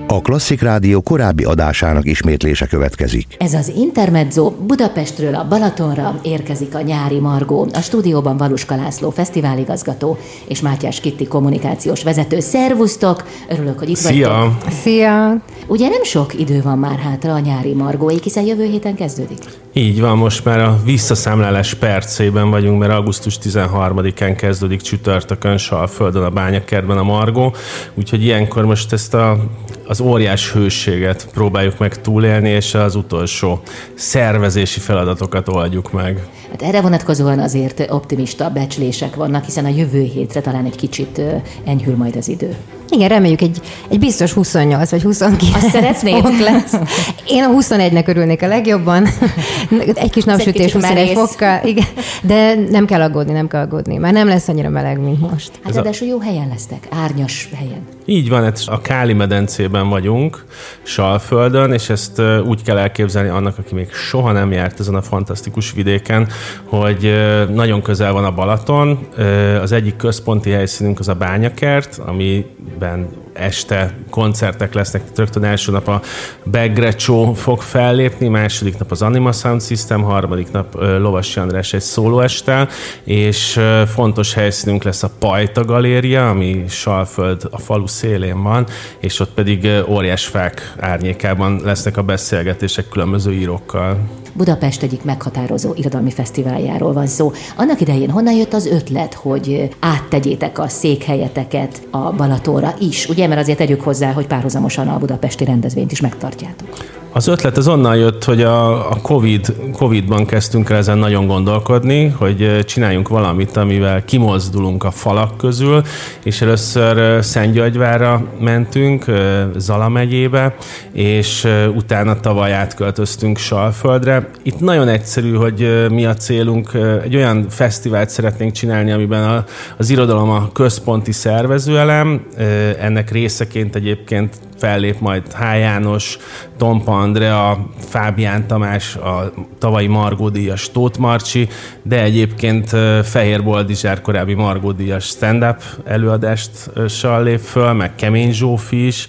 A Klasszik Rádió korábbi adásának ismétlése következik. Ez az Intermezzo. Budapestről a Balatonra érkezik a Nyári Margó. A stúdióban Valuska László fesztiváligazgató és Mátyás Kitti kommunikációs vezető. Szervusztok! Örülök, hogy itt vagytok. Szia! Ugye nem sok idő van már hátra a Nyári Margóig, hiszen jövő héten kezdődik. Így van, most már a visszaszámlálás percében vagyunk, mert augusztus 13-án kezdődik csütörtökön Salföldön, a Bányakertben a Margó. Úgyhogy ilyenkor most ezt az óriás hőséget próbáljuk meg túlélni, és az utolsó szervezési feladatokat oldjuk meg. Hát erre vonatkozóan azért optimista becslések vannak, hiszen a jövő hétre talán egy kicsit enyhül majd az idő. Igen, reméljük egy biztos 28 vagy 29 Azt szeretnéd? fok lesz. Én a 21-nek örülnék a legjobban. Egy kis napsütés 21 fokkal. Igen. De nem kell aggódni. Már nem lesz annyira meleg, mint most. Hát ráadásul jó helyen lesztek, árnyas helyen. Így van, a Káli medencében vagyunk, Salföldön, és ezt úgy kell elképzelni annak, aki még soha nem járt ezen a fantasztikus vidéken, hogy nagyon közel van a Balaton. Az egyik központi helyszínünk az a Bányakert, amiben este koncertek lesznek. Rögtön első nap a Begrecsó fog fellépni, második nap az Anima Sound System, harmadik nap Lovasi András egy szólóestel, és fontos helyszínünk lesz a Pajta Galéria, ami Salföld a falu szélén van, és ott pedig óriás fák árnyékában lesznek a beszélgetések különböző írókkal. Budapest egyik meghatározó irodalmi fesztiváljáról van szó. Annak idején honnan jött az ötlet, hogy áttegyétek a székhelyeteket a Balatonra is? Ugye, mert azért tegyük hozzá, hogy párhuzamosan a budapesti rendezvényt is megtartjátok. Az ötlet az onnan jött, hogy a Covid-ban kezdtünk el ezen nagyon gondolkodni, hogy csináljunk valamit, amivel kimozdulunk a falak közül, és először Szentgyörgyvárra mentünk, Zala megyébe, és utána tavaly átköltöztünk Salföldre. Itt nagyon egyszerű, hogy mi a célunk, egy olyan fesztivált szeretnénk csinálni, amiben az irodalom a központi szervezőelem, ennek részeként egyébként fellép majd H. János, Tompa Andrea, Fábián Tamás, a tavalyi Margó-díjas Tóth Marcsi, de egyébként Fehér Boldizsár korábbi Margó-díjas stand-up előadással lép föl, meg Kemény Zsófi is,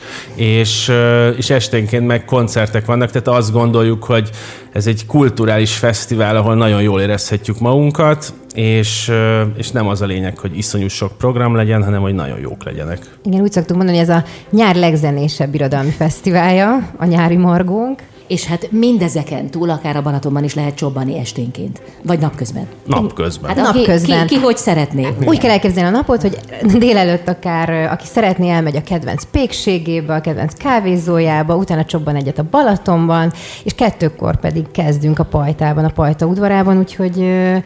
és esténként meg koncertek vannak, tehát azt gondoljuk, hogy ez egy kulturális fesztivál, ahol nagyon jól érezhetjük magunkat, és nem az a lényeg, hogy iszonyú sok program legyen, hanem hogy nagyon jók legyenek. Igen, úgy szoktuk mondani, hogy ez a nyár legzenésebb irodalmi fesztiválja, a Nyári Margónk. És hát mindezeken túl akár a Balatonban is lehet csobbani esténként. Vagy napközben. Napközben. Hát napközben. Ki hogy szeretné? Úgy kell elképzelni a napot, hogy délelőtt akár, aki szeretné, elmegy a kedvenc pékségébe, a kedvenc kávézójába, utána csobban egyet a Balatonban, és 2-kor pedig kezdünk a Pajtában, a Pajta udvarában, úgyhogy...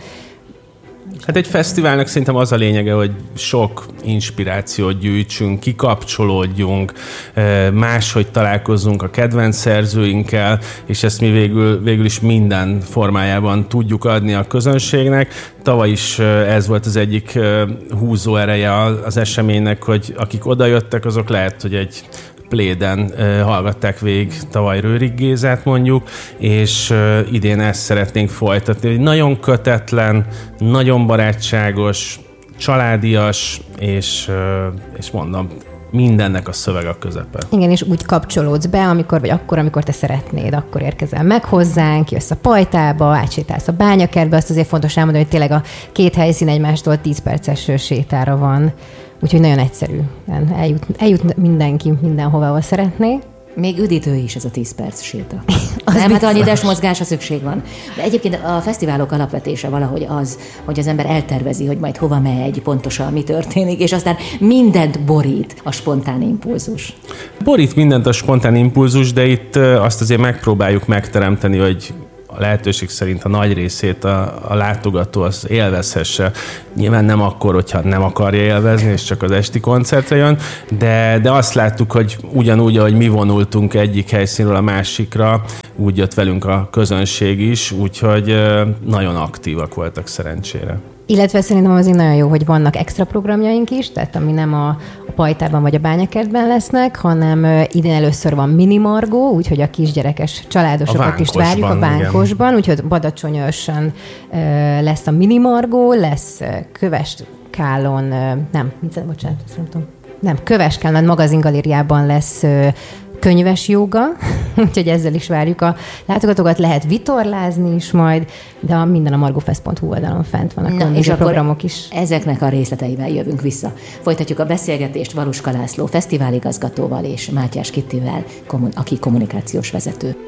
Hát egy fesztiválnak szerintem az a lényege, hogy sok inspirációt gyűjtsünk, kikapcsolódjunk, máshogy találkozzunk a kedvenc szerzőinkkel, és ezt mi végül is minden formájában tudjuk adni a közönségnek. Tavaly is ez volt az egyik húzó ereje az eseménynek, hogy akik odajöttek, azok lehet, hogy egy pléden hallgatták végig tavaly Rőrig Gézát mondjuk, és idén ezt szeretnénk folytatni. Egy nagyon kötetlen, nagyon barátságos, családias, és mondom, mindennek a szöveg a közepe. Igen, és úgy kapcsolódsz be, amikor te szeretnéd, akkor érkezel meg hozzánk, jössz a Pajtába, átsétálsz a Bányakertbe, azt azért fontos elmondani, hogy tényleg a két helyszín egymástól 10 perces sétára van. Úgyhogy nagyon egyszerű. Eljut mindenki mindenhova, ahol szeretné. Még üdítő is ez a 10 perc séta. Nem, hát annyi mozgásra szükség van. De egyébként a fesztiválok alapvetése valahogy az, hogy az ember eltervezi, hogy majd hova megy, pontosan mi történik, és aztán mindent borít a spontán impulzus. Borít mindent a spontán impulzus, de itt azt azért megpróbáljuk megteremteni, hogy a lehetőség szerint a nagy részét a látogató az élvezhesse. Nyilván nem akkor, hogyha nem akarja élvezni, és csak az esti koncertre jön, de azt láttuk, hogy ugyanúgy, ahogy mi vonultunk egyik helyszínről a másikra, úgy jött velünk a közönség is, úgyhogy nagyon aktívak voltak szerencsére. Illetve szerintem azért nagyon jó, hogy vannak extra programjaink is, tehát ami nem a Pajtában vagy a Bányakertben lesznek, hanem idén először van Mini Margó, úgyhogy a kisgyerekes családosokat is várjuk a Vánkosban, úgyhogy Badacsonyőrsön lesz a Mini Margó, lesz Köveskálon, Köveskálon magazingalériában lesz könyves jóga, úgyhogy ezzel is várjuk a látogatókat, lehet vitorlázni is majd, de minden a margofest.hu oldalon fent vannak és a programok is. Ezeknek a részleteivel jövünk vissza. Folytatjuk a beszélgetést Valuska László fesztiváligazgatóval és Mátyás Kittivel, aki kommunikációs vezető.